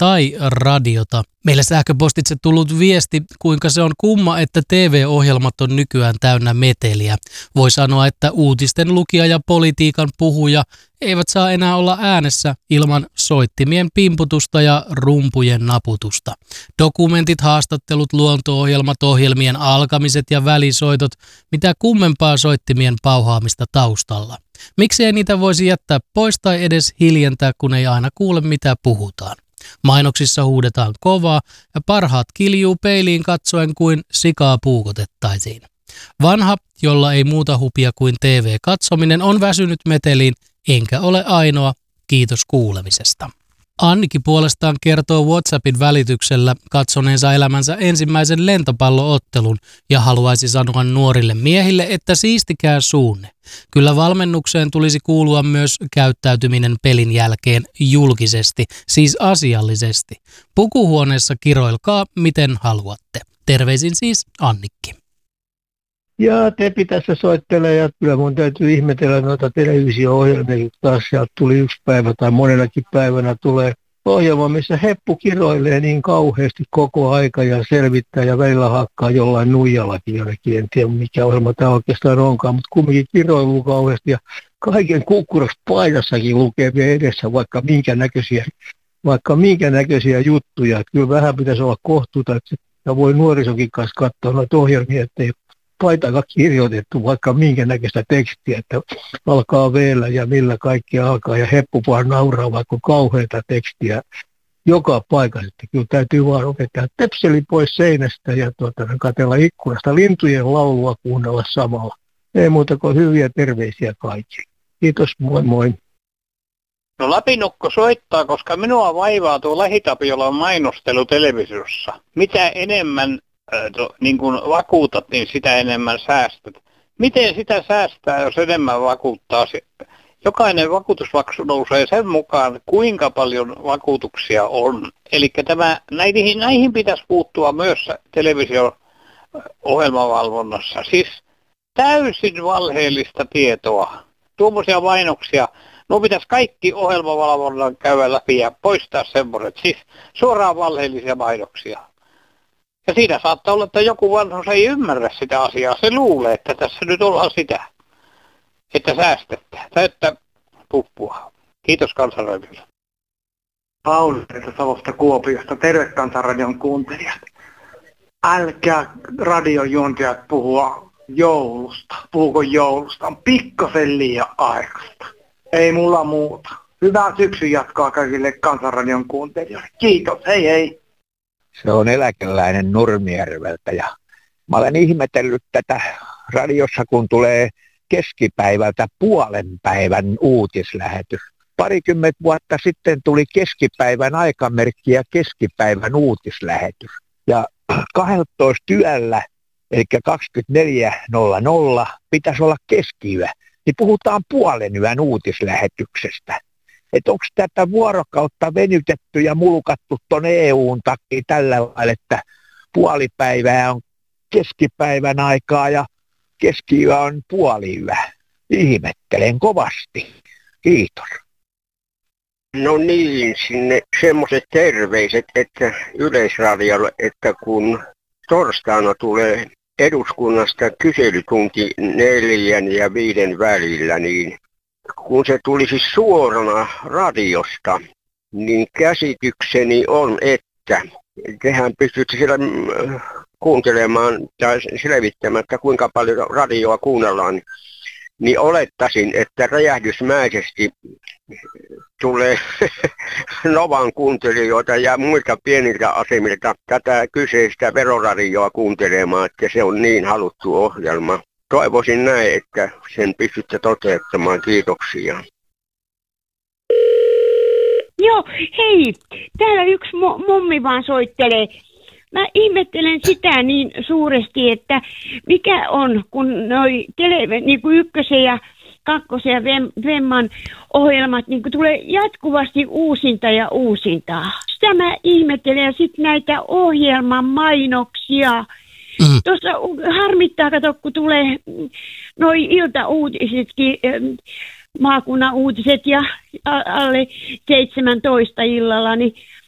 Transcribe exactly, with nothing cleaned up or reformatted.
tai radiota. Meille sähköpostitse tullut viesti, kuinka se on kumma, että T V-ohjelmat on nykyään täynnä meteliä. Voi sanoa, että uutisten lukija ja politiikan puhuja eivät saa enää olla äänessä ilman soittimien pimputusta ja rumpujen naputusta. Dokumentit, haastattelut, luonto-ohjelmat, ohjelmien alkamiset ja välisoitot, mitä kummempaa soittimien pauhaamista taustalla. Miksi ei niitä voisi jättää pois tai edes hiljentää, kun ei aina kuule mitä puhutaan? Mainoksissa huudetaan kovaa ja parhaat kiljuu peiliin katsoen kuin sikaa puukotettaisiin. Vanha, jolla ei muuta hupia kuin T V-katsominen, on väsynyt meteliin, enkä ole ainoa. Kiitos kuulemisesta. Annikki puolestaan kertoo WhatsAppin välityksellä katsoneensa elämänsä ensimmäisen lentopalloottelun ja haluaisi sanoa nuorille miehille, että siistikää suunne. Kyllä valmennukseen tulisi kuulua myös käyttäytyminen pelin jälkeen julkisesti, siis asiallisesti. Pukuhuoneessa kiroilkaa miten haluatte. Terveisin siis Annikki. Ja Tepi tässä soittelee ja kyllä mun täytyy ihmetellä noita televisio-ohjelmia, kun taas sieltä tuli yksi päivä tai monenakin päivänä tulee ohjelma, missä heppu kiroilee niin kauheasti koko aika ja selvittää ja välillä hakkaa jollain nuijallakin jonnekin. En tiedä mikä ohjelma tämä oikeastaan onkaan, mutta kumminkin kiroiluu kauheasti ja kaiken kukkuroksi paidassakin lukee vielä edessä vaikka minkä näköisiä, vaikka minkä näköisiä juttuja. Kyllä vähän pitäisi olla kohtuuta, että voi nuorisokin kanssa katsoa noita ohjelmia, ettei paitakaan kirjoitettu vaikka minkä näköistä tekstiä, että alkaa veellä ja millä kaikki alkaa ja heppu vaan nauraa vaikka kauheita tekstiä joka paikassa. Että kyllä täytyy vaan opettaa tepseli pois seinästä ja tuota, katsella ikkunasta lintujen laulua kuunnella samalla. Ei muuta kuin hyviä terveisiä kaikille. Kiitos, moi moi. No Lapinukko soittaa, koska minua vaivaa tuo Lähitapiolan mainostelu televisiossa. Mitä enemmän niin kuin vakuutat, niin sitä enemmän säästät. Miten sitä säästää, jos enemmän vakuuttaa? Jokainen vakuutusmaksu nousee sen mukaan, kuinka paljon vakuutuksia on. Eli tämä, näihin, näihin pitäisi puuttua myös televisio-ohjelmavalvonnassa. Siis täysin valheellista tietoa. Tuommoisia mainoksia. No pitäisi kaikki ohjelmavalvonnan käydä läpi ja poistaa semmoiset. Siis suoraan valheellisia mainoksia. Ja siinä saattaa olla, että joku vanhus ei ymmärrä sitä asiaa. Se luulee, että tässä nyt ollaan sitä, että säästetään. Täyttä puppua. Kiitos Kansanradiolle. Pauli Savosta Kuopiosta. Terve Kansanradion kuuntelijat. Älkää radiojuontajat puhua joulusta. Puhuko joulusta? On pikkasen liian aikaista. Ei mulla muuta. Hyvää syksyn jatkoa kaikille Kansanradion kuuntelijoille. Kiitos. Hei hei. Se on eläkeläinen Nurmijärveltä ja mä olen ihmetellyt tätä radiossa, kun tulee keskipäivältä puolen päivän uutislähetys. Parikymmentä vuotta sitten tuli keskipäivän aikamerkki ja keskipäivän uutislähetys. Ja kaksitoista yöllä, eli kaksikymmentäneljä nolla nolla, pitäisi olla keskiyö. Niin puhutaan puolen yön uutislähetyksestä. Että onko tätä vuorokautta venytetty ja mulkattu tuon E U:n takia tällä lailla, että puolipäivää on keskipäivän aikaa ja keskiyö on puoliyö. Ihmettelen kovasti. Kiitos. No niin, sinne semmoiset terveiset, että Yleisradiolle, että kun torstaina tulee eduskunnasta kyselytunti neljän ja viiden välillä, niin kun se tulisi suorana radiosta, niin käsitykseni on, että tehän pystytte siellä kuuntelemaan tai selvittämään, että kuinka paljon radioa kuunnellaan, niin olettaisin, että räjähdysmäisesti tulee Novan kuuntelijoita ja muilta pieniltä asemilta tätä kyseistä veroradioa kuuntelemaan, että se on niin haluttu ohjelma. Toivoisin näin, että sen pystytte toteuttamaan. Kiitoksia. Joo, hei. Täällä yksi mu- mummi vaan soittelee. Mä ihmettelen sitä niin suuresti, että mikä on, kun noi tele- niin kuin ykkösen ja kakkosen ja Vem- Vemman ohjelmat niin kuin tulee jatkuvasti uusinta ja uusintaa. Sitä mä ihmettelen ja sitten näitä ohjelman mainoksia. Mm. Tuossa harmittaa, kato, kun tulee noi iltauutisetkin, maakunnan uutiset ja alle seitsemäntoista illalla, niin